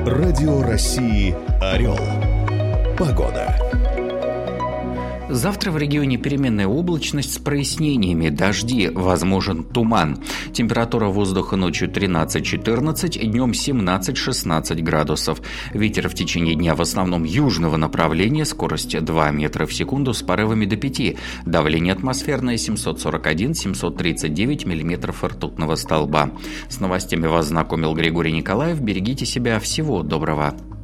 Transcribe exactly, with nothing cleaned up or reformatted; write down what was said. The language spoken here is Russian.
Радио России «Орел». Погода. Завтра в регионе переменная облачность с прояснениями, дожди, возможен туман. Температура воздуха ночью тринадцать-четырнадцать, днем семнадцать-шестнадцать градусов. Ветер в течение дня в основном южного направления, скорость два метра в секунду с порывами до пяти. Давление атмосферное семьсот сорок один - семьсот тридцать девять миллиметров ртутного столба. С новостями вас знакомил Григорий Николаев. Берегите себя. Всего доброго.